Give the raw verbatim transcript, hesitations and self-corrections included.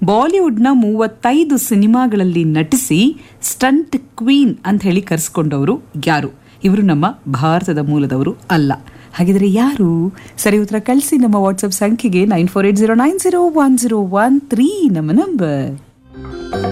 ಬಾಲಿವುಡ್ನ ಮೂವತ್ತೈದು ಸಿನಿಮಾಗಳಲ್ಲಿ ನಟಿಸಿ ಸ್ಟಂಟ್ ಕ್ವೀನ್ ಅಂತ ಹೇಳಿ ಕರೆಸ್ಕೊಂಡವರು ಯಾರು? ಇವರು ನಮ್ಮ ಭಾರತದ ಮೂಲದವರು ಅಲ್ಲ. ಹಾಗಿದ್ರೆ ಯಾರು? ಸರಿ ಉತ್ತರ ಕಳಿಸಿ ನಮ್ಮ ವಾಟ್ಸ್ಆಪ್ ಸಂಖ್ಯೆಗೆ nine four eight zero nine zero one zero one three ನಮ್ಮ ನಂಬರ್.